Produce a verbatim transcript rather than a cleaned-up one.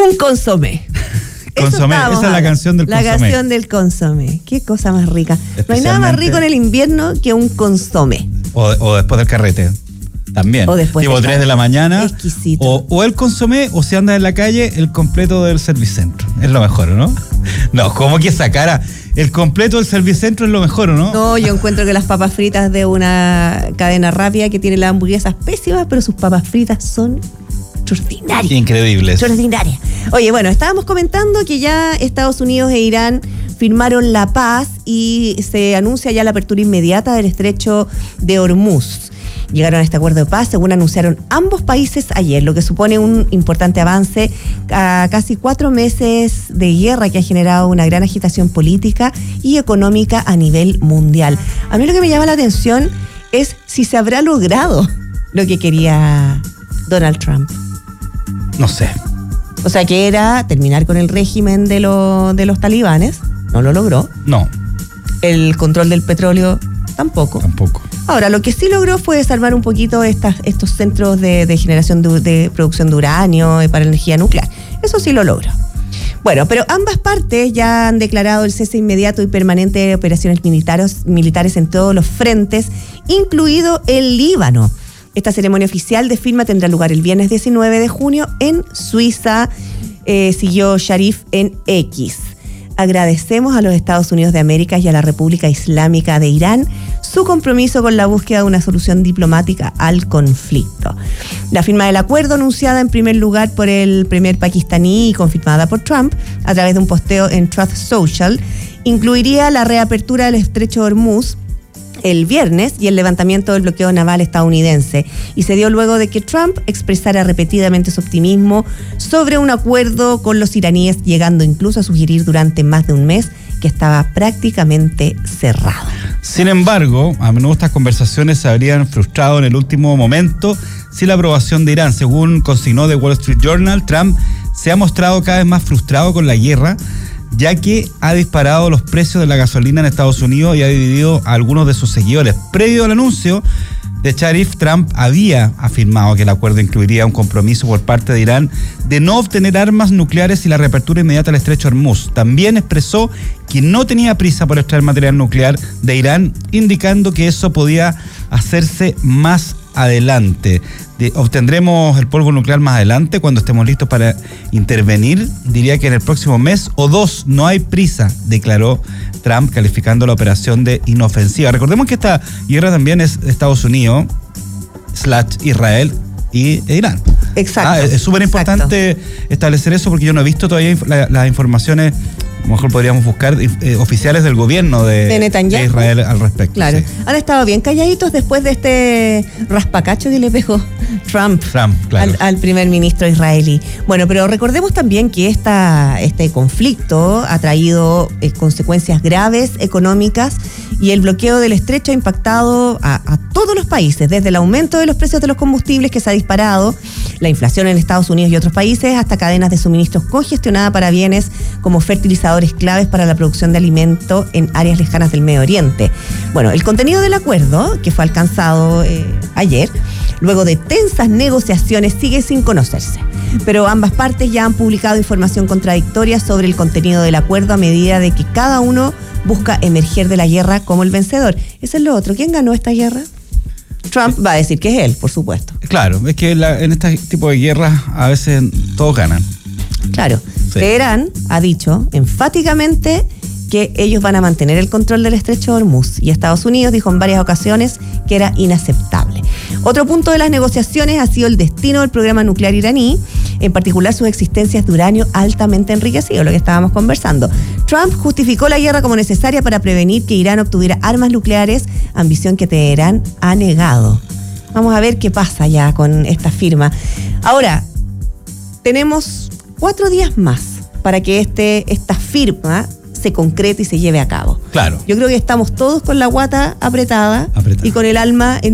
Un consomé. Consomé, esa es la canción del la consomé. La canción del consomé. Qué cosa más rica. No hay nada más rico en el invierno que un consomé. O, o después del carrete. También. O después tipo tres de la mañana. Exquisito. O, o el consomé, o si andas en la calle, el completo del Servicentro. Es lo mejor, ¿no? No, ¿cómo que esa cara? El completo del Servicentro es lo mejor, ¿no? No, yo encuentro que las papas fritas de una cadena rápida que tiene las hamburguesas pésimas, pero sus papas fritas son extraordinarias. Increíbles. Extraordinarias. Oye, bueno, estábamos comentando que ya Estados Unidos e Irán firmaron la paz y se anuncia ya la apertura inmediata del estrecho de Hormuz. Llegaron a este acuerdo de paz, según anunciaron ambos países ayer, lo que supone un importante avance a casi cuatro meses de guerra que ha generado una gran agitación política y económica a nivel mundial. A mí lo que me llama la atención es si se habrá logrado lo que quería Donald Trump. No sé. O sea, que era terminar con el régimen de, lo, de los talibanes. No lo logró. No. El control del petróleo tampoco. Tampoco. Ahora, lo que sí logró fue desarmar un poquito estas, estos centros de, de generación de, de producción de uranio y para energía nuclear. Eso sí lo logró. Bueno, pero ambas partes ya han declarado el cese inmediato y permanente de operaciones militares, militares en todos los frentes, incluido el Líbano. Esta ceremonia oficial de firma tendrá lugar el viernes diecinueve de junio en Suiza, eh, siguió Sharif en X. Agradecemos a los Estados Unidos de América y a la República Islámica de Irán su compromiso con la búsqueda de una solución diplomática al conflicto. La firma del acuerdo, anunciada en primer lugar por el premier pakistaní y confirmada por Trump a través de un posteo en Truth Social, incluiría la reapertura del estrecho de Hormuz el viernes y el levantamiento del bloqueo naval estadounidense, y se dio luego de que Trump expresara repetidamente su optimismo sobre un acuerdo con los iraníes, llegando incluso a sugerir durante más de un mes que estaba prácticamente cerrado. Sin embargo, a menudo estas conversaciones se habrían frustrado en el último momento sin la aprobación de Irán. Según consignó The Wall Street Journal, Trump se ha mostrado cada vez más frustrado con la guerra, ya que ha disparado los precios de la gasolina en Estados Unidos y ha dividido a algunos de sus seguidores. Previo al anuncio de Sharif, Trump había afirmado que el acuerdo incluiría un compromiso por parte de Irán de no obtener armas nucleares y la reapertura inmediata del estrecho de Hormuz. También expresó que no tenía prisa por extraer material nuclear de Irán, indicando que eso podía hacerse más adelante. De, obtendremos el polvo nuclear más adelante cuando estemos listos para intervenir. Diría que en el próximo mes o dos. No hay prisa, declaró Trump, calificando la operación de inofensiva. Recordemos que esta guerra también es Estados Unidos slash Israel y Irán. Exacto. Ah, es súper importante establecer eso, porque yo no he visto todavía la, las informaciones. A lo mejor podríamos buscar eh, oficiales del gobierno de, de, de Israel al respecto. Claro, sí. Han estado bien calladitos después de este raspacacho que le pegó Trump, Trump claro. al, al primer ministro israelí. Bueno, pero recordemos también que esta, este conflicto ha traído eh, consecuencias graves económicas, y el bloqueo del estrecho ha impactado a, a todos los países, desde el aumento de los precios de los combustibles que se ha disparado, la inflación en Estados Unidos y otros países, hasta cadenas de suministros congestionadas para bienes como fertilizadores claves para la producción de alimentos en áreas lejanas del Medio Oriente. Bueno, el contenido del acuerdo, que fue alcanzado eh, ayer, luego de tensas negociaciones, sigue sin conocerse. Pero ambas partes ya han publicado información contradictoria sobre el contenido del acuerdo a medida de que cada uno busca emerger de la guerra como el vencedor. Eso es lo otro. ¿Quién ganó esta guerra? Trump va a decir que es él, por supuesto. Claro, es que la, en este tipo de guerras a veces todos ganan. Claro. Sí. Teherán ha dicho enfáticamente que ellos van a mantener el control del estrecho de Hormuz, y Estados Unidos dijo en varias ocasiones que era inaceptable. Otro punto de las negociaciones ha sido el destino del programa nuclear iraní, en particular sus existencias de uranio altamente enriquecido, lo que estábamos conversando. Trump justificó la guerra como necesaria para prevenir que Irán obtuviera armas nucleares, ambición que Teherán ha negado. Vamos a ver qué pasa ya con esta firma. Ahora, tenemos cuatro días más para que este, esta firma se concrete y se lleve a cabo. Claro. Yo creo que estamos todos con la guata apretada, apretada. y con el alma en